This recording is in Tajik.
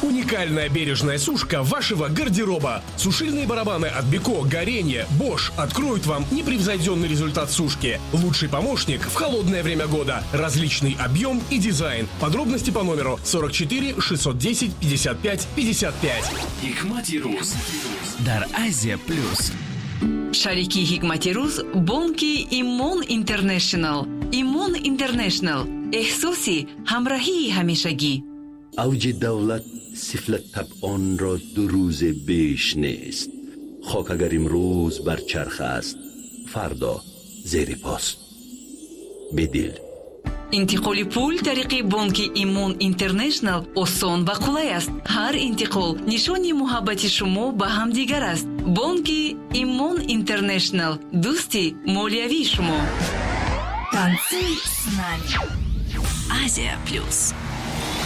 Уникальная бережная сушка вашего гардероба. Сушильные барабаны от Беко, Горение, Bosch откроют вам непревзойденный результат сушки. Лучший помощник в холодное время года. Различный объем и дизайн. Подробности по номеру 44 610 55 55. Hikmati Ruz дар Азия Плюс. Шарики Hikmati Ruz бонки Имон Интернешнл. Имон Интернешнл. احساسی همراهی همیشگی. اوج دولت سفلت طبعان را 2 روز بیش نیست. خاک اگر امروز بر چرخ است فردا زیر پاست. بدل انتقال پول طریق بانک ایمون اینترنشنل آسان و قلای است. هر انتقال نشانی محبت شما به هم دیگر است. بانک ایمون اینترنشنل دوستی مالیوی شما. Танцуй с нами. Азия Плюс.